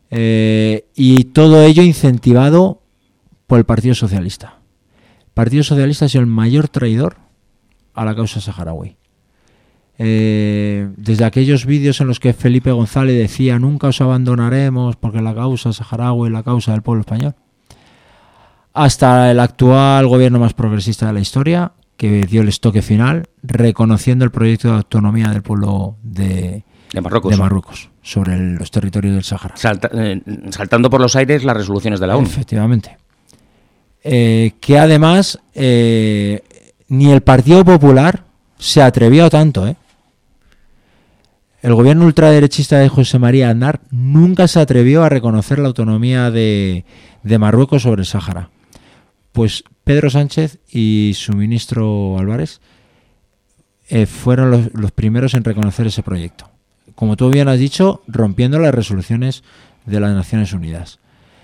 Y todo ello incentivado por el Partido Socialista. El Partido Socialista ha sido el mayor traidor a la causa saharaui. Desde aquellos vídeos en los que Felipe González decía nunca os abandonaremos porque la causa saharaui es la causa del pueblo español, hasta el actual gobierno más progresista de la historia, que dio el estoque final reconociendo el proyecto de autonomía del pueblo de Marruecos sobre los territorios del Sáhara. Saltando por los aires las resoluciones de la ONU. Efectivamente. Que además ni el Partido Popular se atrevió a tanto. El gobierno ultraderechista de José María Aznar nunca se atrevió a reconocer la autonomía de Marruecos sobre el Sáhara. Pues Pedro Sánchez y su ministro Álvarez fueron los primeros en reconocer ese proyecto. Como tú bien has dicho, rompiendo las resoluciones de las Naciones Unidas.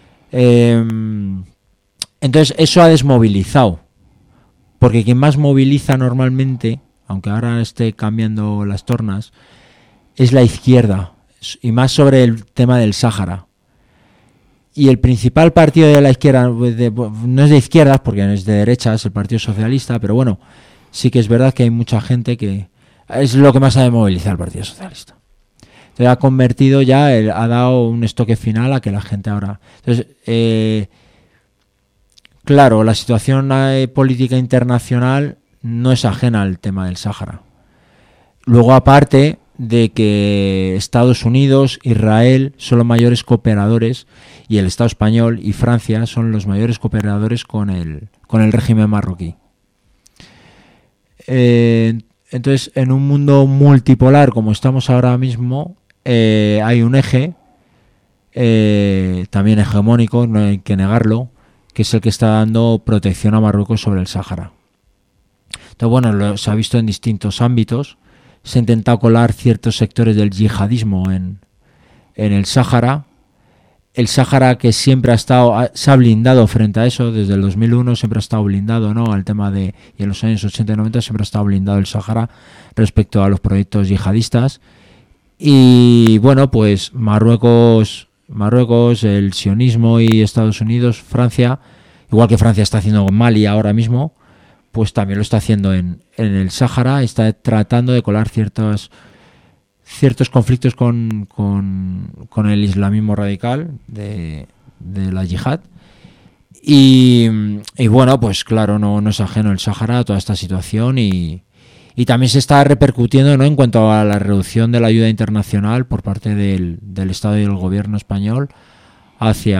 Entonces eso ha desmovilizado, porque quien más moviliza normalmente, aunque ahora esté cambiando las tornas, es la izquierda, y más sobre el tema del Sáhara. Y el principal partido de la izquierda, no es de izquierdas, porque es de derechas, el Partido Socialista, pero bueno, sí que es verdad que hay mucha gente que es lo que más ha de movilizar el Partido Socialista. Entonces ha convertido ya, ha dado un estoque final a que la gente ahora... Entonces, claro, la situación política internacional no es ajena al tema del Sáhara. Luego, aparte de que Estados Unidos, Israel son los mayores cooperadores, y el Estado español y Francia son los mayores cooperadores con el régimen marroquí. Entonces, en un mundo multipolar como estamos ahora mismo, hay un eje también hegemónico, no hay que negarlo, que es el que está dando protección a Marruecos sobre el Sáhara. Entonces, bueno, se ha visto en distintos ámbitos. Se ha intentado colar ciertos sectores del yihadismo en el Sáhara. El Sáhara, que siempre se ha blindado frente a eso, desde el 2001 siempre ha estado blindado, ¿no? Al tema y en los años 80 y 90 siempre ha estado blindado el Sáhara respecto a los proyectos yihadistas. Y bueno, pues Marruecos, el sionismo y Estados Unidos, Francia, igual que Francia está haciendo con Mali ahora mismo, pues también lo está haciendo en el Sáhara, está tratando de colar ciertos conflictos con el islamismo radical de la yihad. Y bueno, pues claro, no es ajeno el Sáhara a toda esta situación y también se está repercutiendo, ¿no?, en cuanto a la reducción de la ayuda internacional por parte del Estado y del gobierno español hacia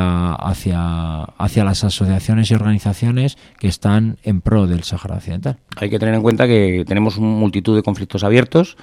las asociaciones y organizaciones que están en pro del Sáhara Occidental. Hay que tener en cuenta que tenemos multitud de conflictos abiertos,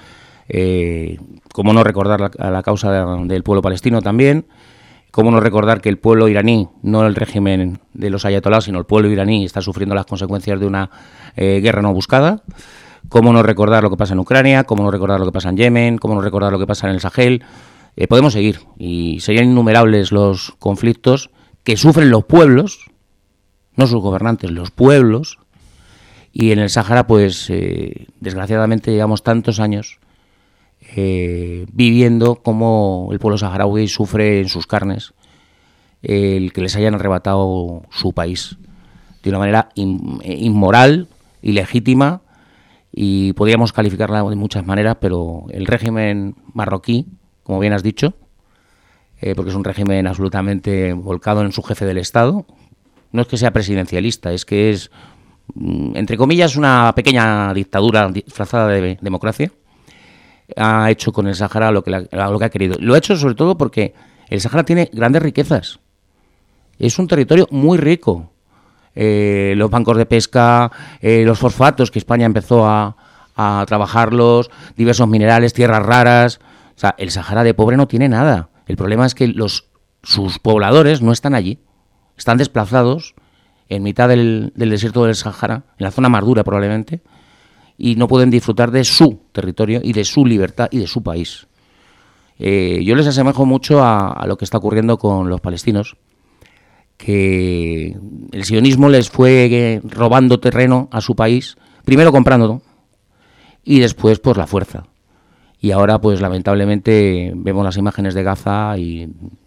cómo no recordar la causa del pueblo palestino también, cómo no recordar que el pueblo iraní, no el régimen de los ayatolás, sino el pueblo iraní está sufriendo las consecuencias de una guerra no buscada, cómo no recordar lo que pasa en Ucrania, cómo no recordar lo que pasa en Yemen, cómo no recordar lo que pasa en el Sahel. Podemos seguir, y serían innumerables los conflictos que sufren los pueblos, no sus gobernantes, los pueblos, y en el Sáhara, pues, desgraciadamente llevamos tantos años viviendo como el pueblo saharaui sufre en sus carnes el que les hayan arrebatado su país de una manera inmoral, ilegítima, y podríamos calificarla de muchas maneras, pero el régimen marroquí, como bien has dicho, porque es un régimen absolutamente volcado en su jefe del Estado, no es que sea presidencialista, es que es, entre comillas, una pequeña dictadura disfrazada de democracia. Ha hecho con el Sáhara lo que ha querido. Lo ha hecho sobre todo porque el Sáhara tiene grandes riquezas. Es un territorio muy rico. Los bancos de pesca, los fosfatos, que España empezó a trabajarlos, diversos minerales, tierras raras. O sea, el Sáhara de pobre no tiene nada. El problema es que sus pobladores no están allí. Están desplazados en mitad del desierto del Sáhara, en la zona más dura probablemente, y no pueden disfrutar de su territorio y de su libertad y de su país. Yo les asemejo mucho a lo que está ocurriendo con los palestinos, que el sionismo les fue robando terreno a su país, primero comprándolo y después por la fuerza. Y ahora, pues lamentablemente, vemos las imágenes de Gaza y